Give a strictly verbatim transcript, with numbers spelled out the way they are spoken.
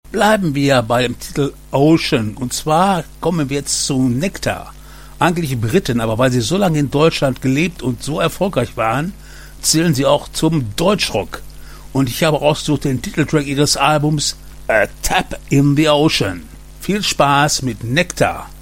Bleiben wir bei dem Titel Ocean. Und zwar kommen wir jetzt zu Nektar. Eigentlich Briten, aber weil sie so lange in Deutschland gelebt und so erfolgreich waren, zählen sie auch zum Deutschrock. Und ich habe rausgesucht den Titeltrack ihres Albums A Tap in the Ocean. Viel Spaß mit Nektar.